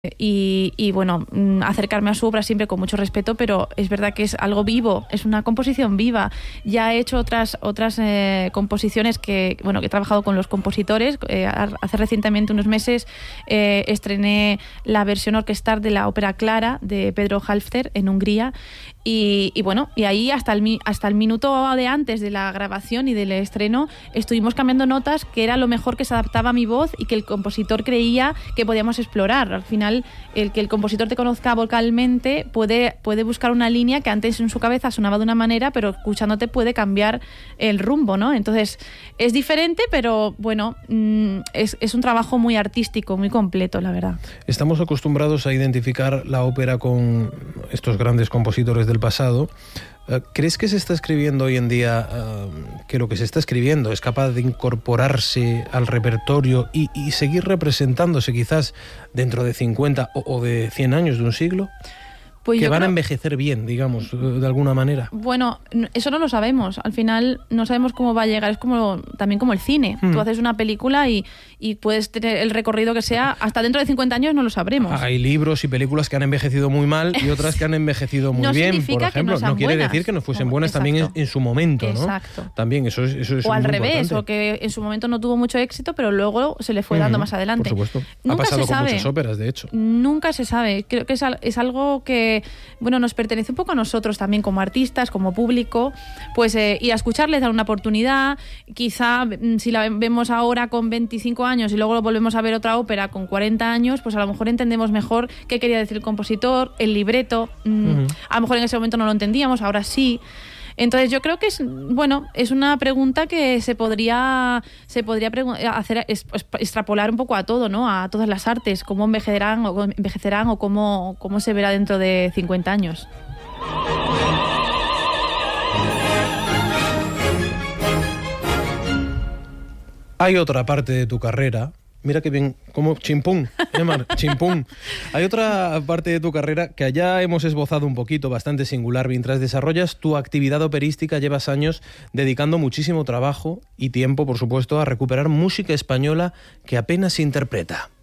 Y bueno, acercarme a su obra siempre con mucho respeto, pero es verdad que es algo vivo, es una composición viva. Ya he hecho otras composiciones que he trabajado con los compositores. Hace recientemente unos meses estrené la versión orquestal de la ópera Clara de Pedro Halfter en Hungría. Y ahí hasta el minuto de antes de la grabación y del estreno estuvimos cambiando notas, que era lo mejor que se adaptaba a mi voz y que el compositor creía que podíamos explorar. Al final, el que el compositor te conozca vocalmente puede buscar una línea que antes en su cabeza sonaba de una manera, pero escuchándote puede cambiar el rumbo, ¿no? Entonces es diferente, pero bueno, es un trabajo muy artístico, muy completo, la verdad. Estamos acostumbrados a identificar la ópera con estos grandes compositores del pasado. ¿Crees que se está escribiendo hoy en día, que lo que se está escribiendo es capaz de incorporarse al repertorio y seguir representándose quizás dentro de 50 o de 100 años, de un siglo? Pues que van a envejecer bien, digamos, de alguna manera. Bueno, eso no lo sabemos. Al final no sabemos cómo va a llegar. Es también como el cine. Tú haces una película y puedes tener el recorrido que sea. Hasta dentro de 50 años no lo sabremos. Hay libros y películas que han envejecido muy mal y otras que han envejecido muy bien, por ejemplo. No quiere decir que no fuesen buenas también en su momento, ¿no? Exacto. También eso es o al muy revés, importante. O que en su momento no tuvo mucho éxito, pero luego se le fue dando más adelante. Por supuesto. Nunca ha pasado se sabe. con muchas óperas, de hecho. Nunca se sabe. Creo que es algo que nos pertenece un poco a nosotros también como artistas, como público, pues ir a escucharles, dar una oportunidad. Quizá si la vemos ahora con 25 años y luego volvemos a ver otra ópera con 40 años, pues a lo mejor entendemos mejor qué quería decir el compositor, el libreto. A lo mejor en ese momento no lo entendíamos, ahora sí. Entonces yo creo que es una pregunta que se podría hacer, extrapolar un poco a todo, ¿no? A todas las artes, cómo envejecerán o cómo se verá dentro de 50 años. Hay otra parte de tu carrera. Mira qué bien, como chimpún, chimpún. Hay otra parte de tu carrera que allá hemos esbozado un poquito, bastante singular. Mientras desarrollas tu actividad operística, llevas años dedicando muchísimo trabajo y tiempo, por supuesto, a recuperar música española que apenas se interpreta.